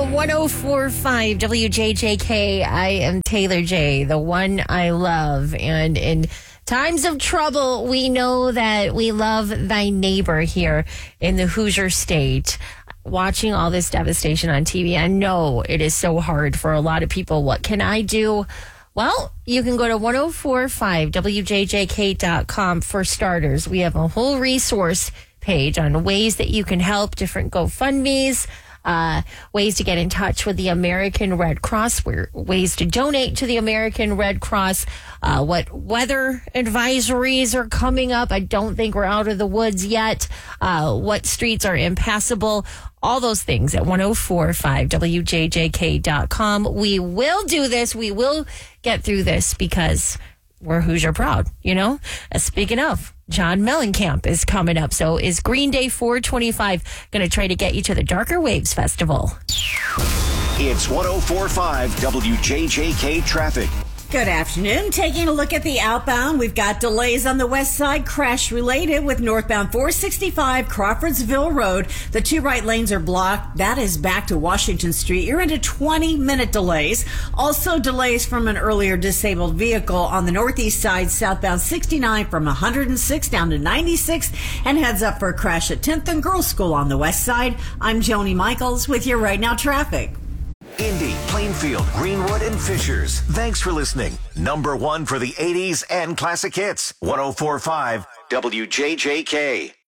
104.5 WJJK. I am Taylor J, the one I love. And in times of trouble, we know that we love thy neighbor here in the Hoosier State. Watching all this devastation on TV, I know it is so hard for a lot of people. What can I do? Well, you can go to 1045wjjk.com for starters. We have a whole resource page on ways that you can help, different GoFundMes, ways to get in touch with the American Red Cross, ways to donate to the American Red Cross, what weather advisories are coming up. I don't think we're out of the woods yet. What streets are impassable. All those things at 1045wjjk.com. We will do this. We will get through this because we're Hoosier proud, you know? Speaking of, John Mellencamp is coming up. So is Green Day 425 going to try to get you to the Darker Waves Festival? It's 1045 WJJK traffic. Good afternoon. Taking a look at the outbound, we've got delays on the west side, crash related with northbound 465 Crawfordsville Road. The two right lanes are blocked. That is back to Washington Street. You're into 20-minute delays. Also delays from an earlier disabled vehicle on the northeast side, southbound 69 from 106 down to 96, and heads up for a crash at 10th and Girls School on the west side. I'm Joni Michaels with your Right Now traffic. Indy, Plainfield, Greenwood, and Fishers. Thanks for listening. Number one for the 80s and classic hits. 1045 WJJK.